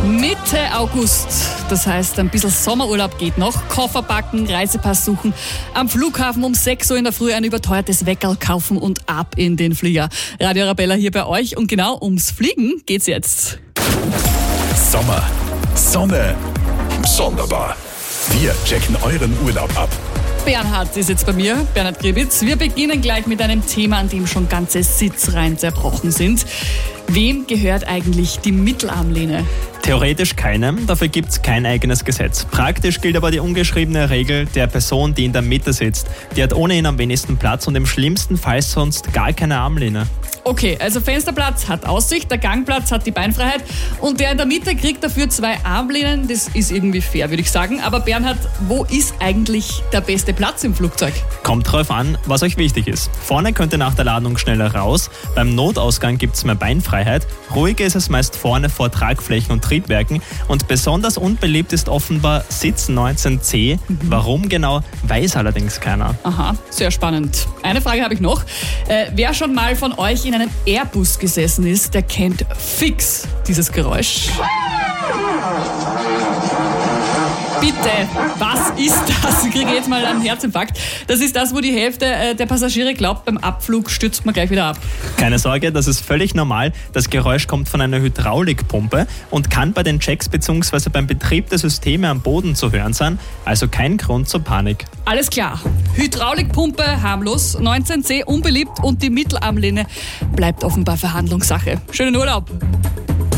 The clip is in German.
Mitte August, das heißt ein bisschen Sommerurlaub geht noch, Koffer packen, Reisepass suchen, am Flughafen um 6 Uhr in der Früh ein überteuertes Weckerl kaufen und ab in den Flieger. Radio Arabella hier bei euch und genau ums Fliegen geht's jetzt. Sommer, Sonne, sonderbar. Wir checken euren Urlaub ab. Bernhard ist jetzt bei mir, Bernhard Gribitz. Wir beginnen gleich mit einem Thema, an dem schon ganze Sitzreihen zerbrochen sind. Wem gehört eigentlich die Mittelarmlehne? Theoretisch keinem, dafür gibt's kein eigenes Gesetz. Praktisch gilt aber die ungeschriebene Regel, der Person, die in der Mitte sitzt. Die hat ohnehin am wenigsten Platz und im schlimmsten Fall sonst gar keine Armlehne. Okay, also Fensterplatz hat Aussicht, der Gangplatz hat die Beinfreiheit und der in der Mitte kriegt dafür 2 Armlehnen. Das ist irgendwie fair, würde ich sagen. Aber Bernhard, wo ist eigentlich der beste Platz im Flugzeug? Kommt drauf an, was euch wichtig ist. Vorne könnt ihr nach der Landung schneller raus, beim Notausgang gibt's mehr Beinfreiheit, ruhiger ist es meist vorne vor Tragflächen und Triebwerken und besonders unbeliebt ist offenbar Sitz 19C. Warum genau, weiß allerdings keiner. Aha, sehr spannend. Eine Frage habe ich noch. Wer schon mal von euch in einem Airbus gesessen ist, der kennt fix dieses Geräusch. Bitte, was ist das? Ich kriege jetzt mal einen Herzinfarkt. Das ist das, wo die Hälfte der Passagiere glaubt, beim Abflug stürzt man gleich wieder ab. Keine Sorge, das ist völlig normal. Das Geräusch kommt von einer Hydraulikpumpe und kann bei den Checks bzw. beim Betrieb der Systeme am Boden zu hören sein. Also kein Grund zur Panik. Alles klar. Hydraulikpumpe harmlos, 19C unbeliebt und die Mittelarmlehne bleibt offenbar Verhandlungssache. Schönen Urlaub.